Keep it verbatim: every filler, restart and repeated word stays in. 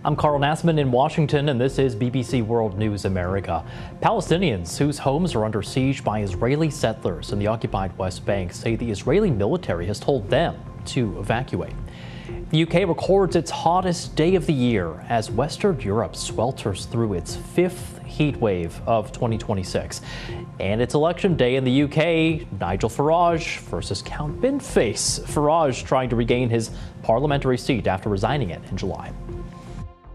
I'm Carl Nassman in Washington, and this is B B C World News America. Palestinians whose homes are under siege by Israeli settlers in the occupied West Bank say the Israeli military has told them to evacuate. The U K records its hottest day of the year as Western Europe swelters through its fifth heat wave of twenty twenty-six. And it's election day in the U K. Nigel Farage versus Count Binface. Farage trying to regain his parliamentary seat after resigning it in July.